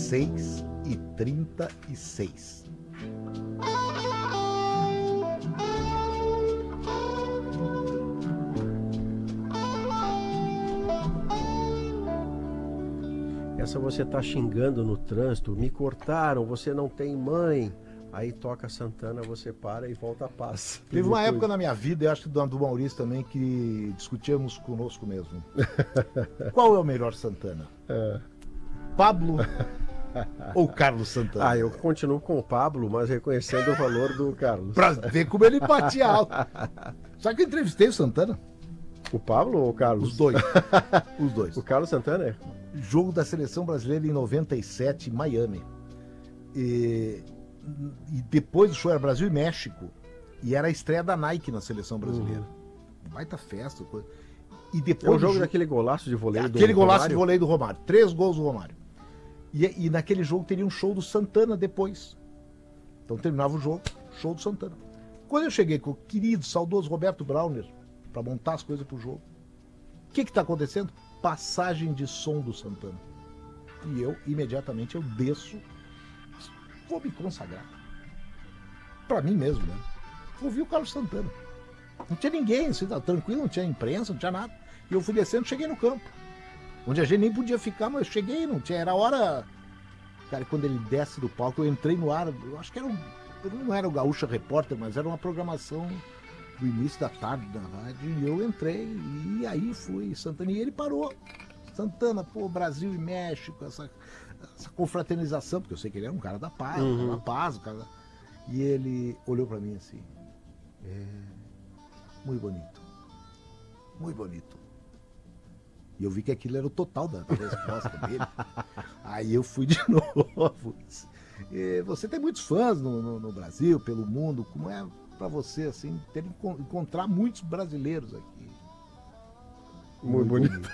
6h36. Essa você tá xingando no trânsito, me cortaram, você não tem mãe. Aí toca Santana, você para e volta a paz. Teve uma época na minha vida, eu acho que do Maurício também, que discutíamos conosco mesmo. Qual é o melhor Santana? Pablo ou Carlos Santana? Eu continuo com o Pablo, mas reconhecendo o valor do Carlos. Pra ver como ele batia alto. Sabe que eu entrevistei o Santana? O Pablo ou o Carlos? Os dois. Os dois. O Carlos Santana? Jogo da Seleção Brasileira em 97, em Miami. E depois do show era Brasil e México. E era a estreia da Nike na Seleção Brasileira. Baita festa. E depois o jogo daquele golaço de voleio do Romário. Aquele golaço de voleio do Romário. 3 gols do Romário. E naquele jogo teria um show do Santana depois. Então terminava o jogo, show do Santana. Quando eu cheguei com o querido, saudoso Roberto Brauner, para montar as coisas pro jogo, o que está acontecendo? Passagem de som do Santana. E eu, imediatamente, eu desço, vou me consagrar. Para mim mesmo, né? Ouvi o Carlos Santana. Não tinha ninguém, assim, tá tranquilo, não tinha imprensa, não tinha nada. E eu fui descendo, cheguei no campo. Onde a gente nem podia ficar, mas eu cheguei, não tinha, era hora... Cara, quando ele desce do palco, eu entrei no ar, eu acho que não era o Gaúcha Repórter, mas era uma programação do início da tarde da rádio, e eu entrei, e aí fui, Santana, e ele parou. Santana, pô, Brasil e México, essa confraternização, porque eu sei que ele era um cara da paz, o cara... E ele olhou pra mim assim, muito bonito, muito bonito. E eu vi que aquilo era o total da resposta dele. Aí eu fui de novo. Você tem muitos fãs no Brasil, pelo mundo. Como é pra você, assim, encontrar muitos brasileiros aqui? Muito bonito.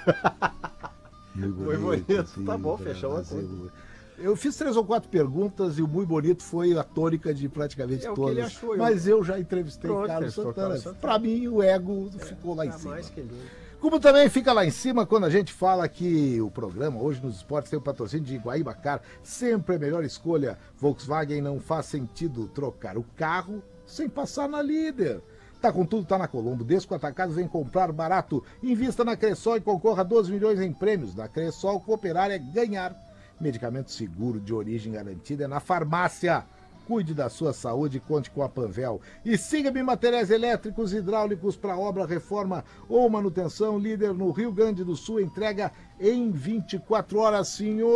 Muito bonito. Assim, tá bom, fechou a conta. Eu fiz 3 ou 4 perguntas e o muito bonito foi a tônica de praticamente todas. O que ele achou, mas eu já entrevistei Carlos Santana. Pra mim, o ego ficou lá em cima. Mais que lindo. Como também fica lá em cima quando a gente fala que o programa Hoje nos Esportes tem o patrocínio de Guaibacar. Sempre a melhor escolha. Volkswagen, não faz sentido trocar o carro sem passar na Líder. Tá com tudo, tá na Colombo. Desce com atacado, vem comprar barato. Invista na Cressol e concorra a 12 milhões em prêmios. Na Cressol, cooperar é ganhar. Medicamento seguro de origem garantida é na farmácia. Cuide da sua saúde e conte com a Panvel. E siga-me Materiais Elétricos e Hidráulicos para obra, reforma ou manutenção. Líder no Rio Grande do Sul. Entrega em 24 horas,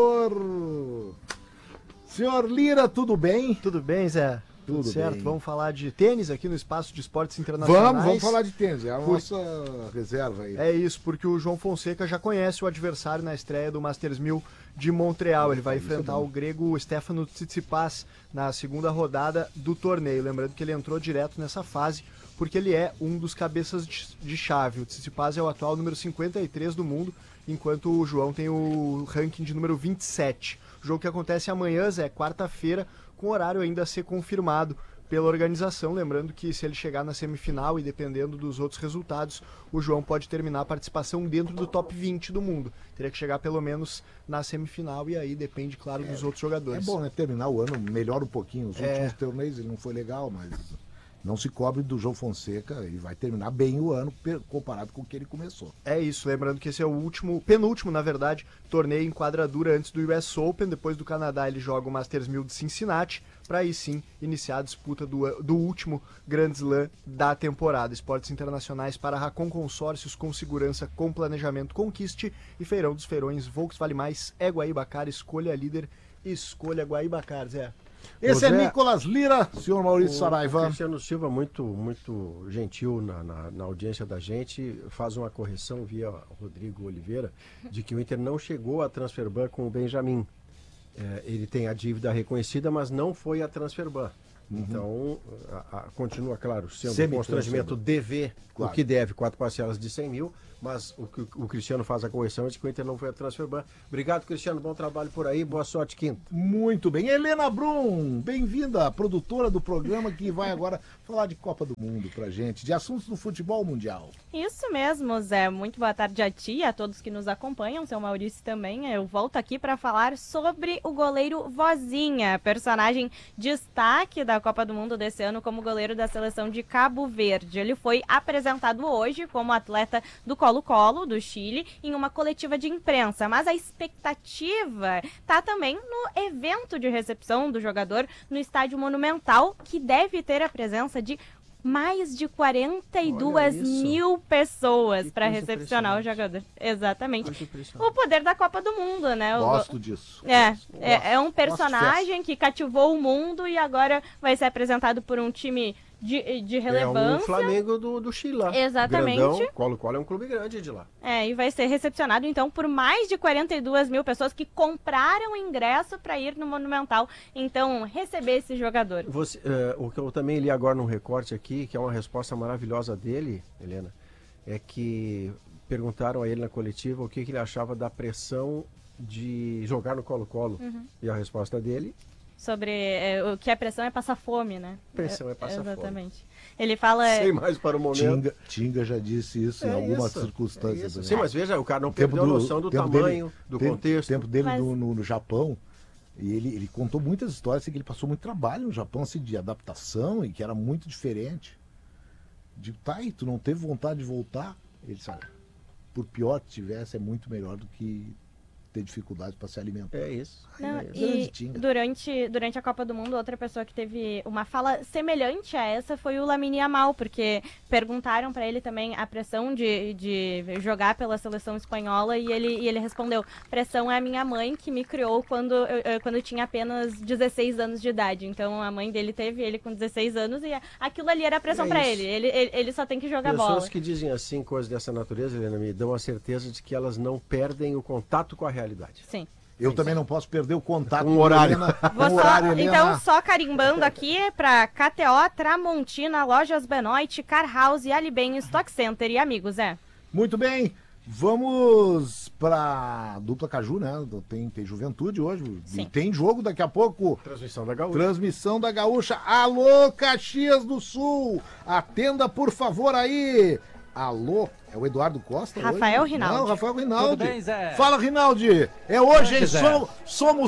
senhor. Senhor Lira, tudo bem? Tudo bem, Zé? Tudo certo? bem. Vamos falar de tênis aqui no Espaço de Esportes Internacionais. Vamos falar de tênis. É a nossa reserva aí. É isso, porque o João Fonseca já conhece o adversário na estreia do Masters 1000 de Montreal. Ele vai enfrentar o grego Stefano Tsitsipas na segunda rodada do torneio. Lembrando que ele entrou direto nessa fase porque ele é um dos cabeças de chave. O Tsitsipas é o atual número 53 do mundo, enquanto o João tem o ranking de número 27. O jogo que acontece amanhã, Zé, quarta-feira, com horário ainda a ser confirmado pela organização. Lembrando que se ele chegar na semifinal e dependendo dos outros resultados, o João pode terminar a participação dentro do top 20 do mundo. Teria que chegar pelo menos na semifinal e aí depende, claro, dos outros jogadores. É bom, né? Terminar o ano, melhora um pouquinho. Os últimos torneios ele não foi legal, mas não se cobre do João Fonseca e vai terminar bem o ano comparado com o que ele começou. É isso, lembrando que esse é o penúltimo, na verdade, torneio em quadradura antes do US Open. Depois do Canadá ele joga o Masters 1000 de Cincinnati, para aí sim iniciar a disputa do último Grand Slam da temporada. Esportes internacionais para Racon Consórcios, com segurança, com planejamento, conquiste. E Feirão dos Feirões, Volks Vale Mais, é Guaibacar, escolha líder, escolha Guaibacar, Zé. Esse é Nicolas Lira, senhor Maurício Saraiva. O Cristiano Silva, muito gentil na audiência da gente, faz uma correção via Rodrigo Oliveira, de que o Inter não chegou a Transferban com o Benjamin. Ele tem a dívida reconhecida, mas não foi a Transferban. Então, continua, claro, sendo um Semi-transferência. constrangimento dever Claro. o que deve, 4 parcelas de 100 mil, mas o que o Cristiano faz a correção é de que o Inter não foi a transfer ban. Obrigado, Cristiano, bom trabalho por aí, boa sorte quinta. Muito bem. Helena Brum, bem-vinda, produtora do programa que vai agora falar de Copa do Mundo pra gente, de assuntos do futebol mundial. Isso mesmo, Zé. Muito boa tarde a ti e a todos que nos acompanham, seu Maurício também. Eu volto aqui para falar sobre o goleiro Vozinha, personagem destaque da Copa do Mundo desse ano como goleiro da seleção de Cabo Verde. Ele foi apresentado hoje como atleta do Colo-Colo, do Chile, em uma coletiva de imprensa, mas a expectativa tá também no evento de recepção do jogador no Estádio Monumental, que deve ter a presença de mais de 42 Olha isso. mil pessoas Que para coisa recepcionar o impressionante. jogador. Exatamente. Coisa impressionante. O poder da Copa do Mundo, né? Gosto disso. É um personagem que cativou o mundo e agora vai ser apresentado por um time de É relevância. o Flamengo do Chile lá. Exatamente. Grandão, Colo-Colo é um clube grande de lá. E vai ser recepcionado, então, por mais de 42 mil pessoas que compraram ingresso para ir no Monumental. Então, receber esse jogador. O que eu também li agora num recorte aqui, que é uma resposta maravilhosa dele, Helena, é que perguntaram a ele na coletiva o que ele achava da pressão de jogar no Colo-Colo. E a resposta dele... Sobre o que a pressão é passar fome, né? Pressão é passar fome. Exatamente. Ele fala... Sem mais para o momento. Tinga já disse isso em algumas circunstâncias. Sim, também. mas veja, o cara não O tempo perdeu a noção do tempo tamanho, dele- do tempo- contexto. tempo dele Mas- no Japão, e ele contou muitas histórias assim, que ele passou muito trabalho no Japão assim, de adaptação e que era muito diferente. Digo, tá, e tu não teve vontade de voltar? Ele disse, olha, por pior que tivesse, é muito melhor do que ter dificuldade para se alimentar. É isso. Não, é isso. Grande e Tinga. durante a Copa do Mundo, outra pessoa que teve uma fala semelhante a essa foi o Lamine Yamal, porque perguntaram para ele também a pressão de jogar pela seleção espanhola e ele respondeu: pressão é a minha mãe que me criou quando eu tinha apenas 16 anos de idade. Então a mãe dele teve ele com 16 anos e aquilo ali era pressão para isso. ele só tem que jogar bola. Pessoas que dizem assim coisas dessa natureza, Helena, me dão a certeza de que elas não perdem o contato com a realidade. Sim. Eu também não posso perder o contato Com o horário. Helena, Vou com o só- horário, Helena. então, só carimbando aqui para KTO, Tramontina, Lojas Benoit, Car House, Alibem, Stock Center e amigos, Muito bem, vamos pra dupla Caju, né? Tem Juventude hoje, Sim. e tem jogo daqui a pouco. Transmissão da Gaúcha. Transmissão da Gaúcha. Alô, Caxias do Sul! Atenda, por favor, aí! Alô, é o Eduardo Costa? Rafael hoje? Rinaldi. Não, Rafael Rinaldi. Tudo bem, Zé? Fala, Rinaldi! É hoje, hein? Zé. Somos